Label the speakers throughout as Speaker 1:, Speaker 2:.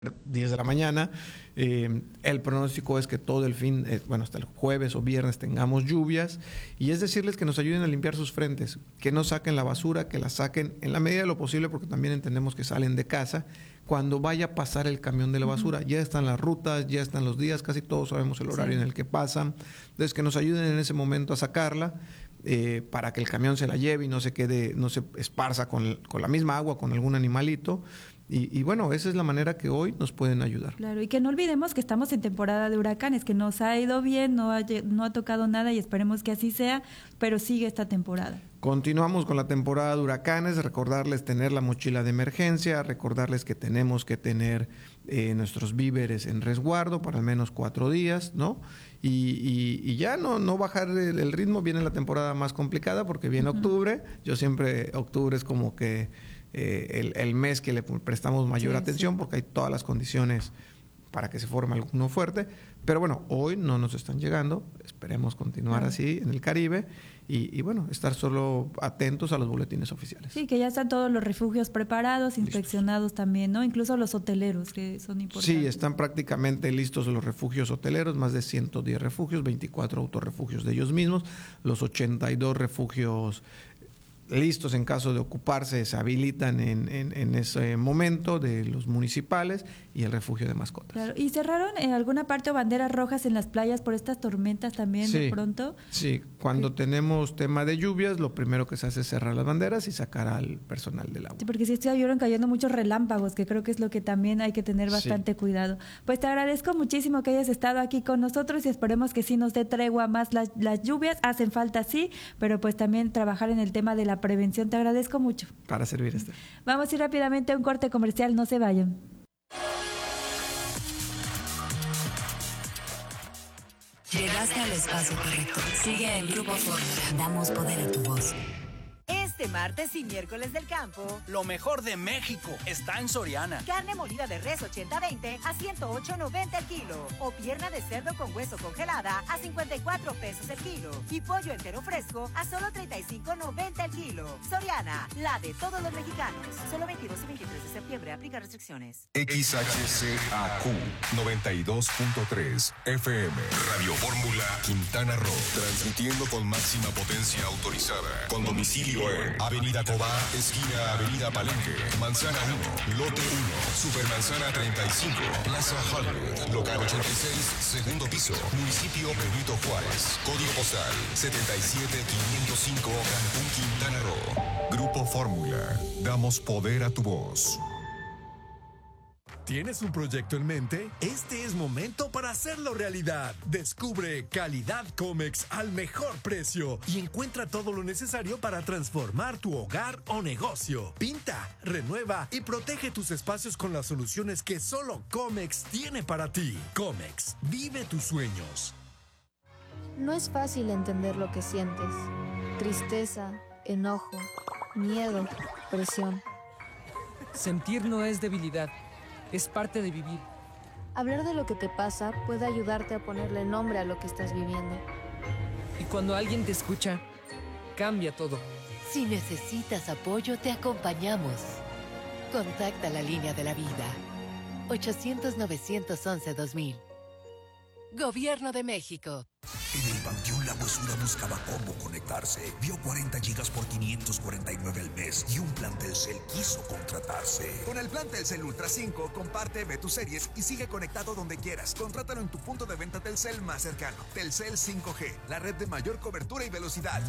Speaker 1: 10 de la mañana. El pronóstico es que todo el fin, hasta el jueves o viernes tengamos lluvias, y es decirles que nos ayuden a limpiar sus frentes, que no saquen la basura, que la saquen en la medida de lo posible, porque también entendemos que salen de casa cuando vaya a pasar el camión de la basura. Ya están las rutas, ya están los días, casi todos sabemos el horario en el que pasan. Entonces, que nos ayuden en ese momento a sacarla, para que el camión se la lleve y no se quede, no se esparza con la misma agua con algún animalito. Y bueno, esa es la manera que hoy nos pueden ayudar.
Speaker 2: Claro, y que no olvidemos que estamos en temporada de huracanes, que nos ha ido bien, no ha tocado nada y esperemos que así sea, pero sigue esta temporada.
Speaker 1: Continuamos con la temporada de huracanes, recordarles tener la mochila de emergencia, recordarles que tenemos que tener nuestros víveres en resguardo para al menos 4 días, ¿no? Y ya no bajar el ritmo. Viene la temporada más complicada porque viene octubre. Yo siempre, octubre es como que el mes que le prestamos mayor atención, porque hay todas las condiciones para que se forme alguno fuerte. Pero bueno, hoy no nos están llegando, esperemos continuar así en el Caribe y bueno, estar solo atentos a los boletines oficiales. Sí,
Speaker 2: que ya están todos los refugios preparados, inspeccionados también, ¿no? Incluso los hoteleros, que son importantes.
Speaker 1: Sí, están prácticamente listos los refugios hoteleros, más de 110 refugios, 24 autorrefugios de ellos mismos, los 82 refugios listos en caso de ocuparse, se habilitan en ese momento, de los municipales y el refugio de mascotas.
Speaker 2: Claro. ¿Y cerraron en alguna parte o banderas rojas en las playas por estas tormentas también de pronto?
Speaker 1: Sí, cuando tenemos tema de lluvias, lo primero que se hace es cerrar las banderas y sacar al personal del agua.
Speaker 2: Sí, porque sí estuvieron cayendo muchos relámpagos, que creo que es lo que también hay que tener bastante cuidado. Pues te agradezco muchísimo que hayas estado aquí con nosotros y esperemos que sí nos dé tregua más las lluvias. Hacen falta, sí, pero pues también trabajar en el tema de la prevención. Te agradezco mucho.
Speaker 1: Para servir, Esther.
Speaker 2: Vamos a ir rápidamente a un corte comercial, no se vayan.
Speaker 3: Llegaste al espacio correcto. Sigue en Grupo Fórmula. Damos poder a tu voz.
Speaker 4: Este martes y miércoles del campo,
Speaker 5: lo mejor de México está en Soriana.
Speaker 4: Carne molida de res 80-20 a 108.90 el kilo. O pierna de cerdo con hueso congelada a 54 pesos el kilo. Y pollo entero fresco a solo 35.90 el kilo. Soriana, la de todos los mexicanos. Solo 22 y 23 de septiembre. Aplica restricciones.
Speaker 6: XHCAQ 92.3 FM. Radio Fórmula Quintana Roo. Transmitiendo con máxima potencia autorizada. Con domicilio en Avenida Cobá, esquina Avenida Palenque, Manzana 1, Lote 1, Supermanzana 35, Plaza Hollywood, Local 86, segundo piso, Municipio Benito Juárez, Código postal 77505, Cancún, Quintana Roo. Grupo Fórmula, damos poder a tu voz.
Speaker 7: ¿Tienes un proyecto en mente? Este es momento para hacerlo realidad. Descubre Calidad Comex al mejor precio y encuentra todo lo necesario para transformar tu hogar o negocio. Pinta, renueva y protege tus espacios con las soluciones que solo Comex tiene para ti. Comex, vive tus sueños.
Speaker 8: No es fácil entender lo que sientes. Tristeza, enojo, miedo, presión.
Speaker 9: Sentir no es debilidad. Es parte de vivir.
Speaker 8: Hablar de lo que te pasa puede ayudarte a ponerle nombre a lo que estás viviendo.
Speaker 9: Y cuando alguien te escucha, cambia todo.
Speaker 3: Si necesitas apoyo, te acompañamos. Contacta la línea de la vida. 800-911-2000. Gobierno de México.
Speaker 10: En el Panteón La Huesura buscaba cómo conectarse. Vio 40 gigas por 549 al mes y un plan Telcel quiso contratarse.
Speaker 11: Con el plan Telcel Ultra 5, comparte, ve tus series y sigue conectado donde quieras. Contrátalo en tu punto de venta Telcel más cercano. Telcel 5G, la red de mayor cobertura y velocidad.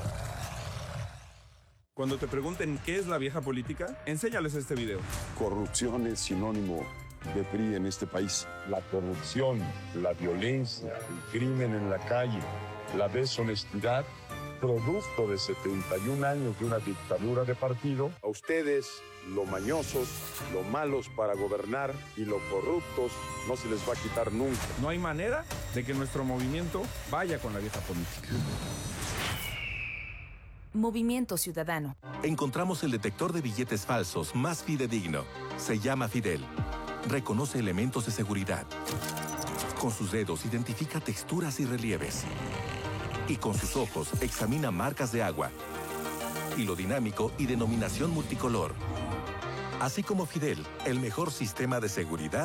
Speaker 12: Cuando te pregunten qué es la vieja política, enséñales este video.
Speaker 13: Corrupción es sinónimo de PRI en este país. La corrupción, la violencia, el crimen en la calle, la deshonestidad, producto de 71 años de una dictadura de partido. A ustedes, lo mañosos, lo malos para gobernar y lo corruptos, no se les va a quitar nunca.
Speaker 12: No hay manera de que nuestro movimiento vaya con la vieja política.
Speaker 14: Movimiento Ciudadano.
Speaker 15: Encontramos el detector de billetes falsos más fidedigno. Se llama Fidel. Reconoce elementos de seguridad. Con sus dedos identifica texturas y relieves. Y con sus ojos examina marcas de agua, hilo dinámico y denominación multicolor. Así como Fidel, el mejor sistema de seguridad